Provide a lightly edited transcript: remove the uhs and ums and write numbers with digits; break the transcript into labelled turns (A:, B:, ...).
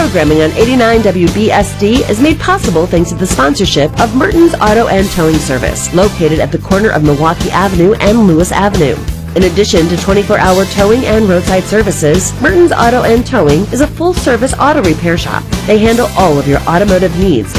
A: programming on 89 WBSD is made possible thanks to the sponsorship of Merton's Auto and Towing Service, located at the corner of Milwaukee Avenue and Lewis Avenue. In addition to 24-hour towing and roadside services, Merton's Auto and Towing is a full-service auto repair shop. They handle all of your automotive needs,